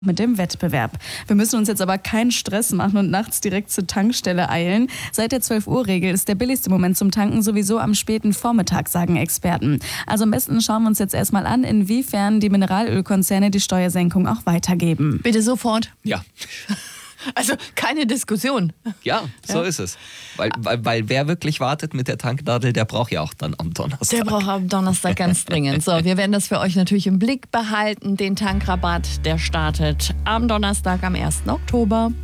Mit dem Wettbewerb. Wir müssen uns jetzt aber keinen Stress machen und nachts direkt zur Tankstelle eilen. Seit der 12-Uhr-Regel ist der billigste Moment zum Tanken sowieso am späten Vormittag, sagen Experten. Also am besten schauen wir uns jetzt erstmal an, inwiefern die Mineralölkonzerne die Steuersenkung auch weitergeben. Bitte sofort. Ja. Also keine Diskussion. Ja, so ist es. Weil wer wirklich wartet mit der Tanknadel, der braucht ja auch dann am Donnerstag. Der braucht am Donnerstag ganz dringend. So, wir werden das für euch natürlich im Blick behalten. Den Tankrabatt, der startet am Donnerstag, am 1. Oktober.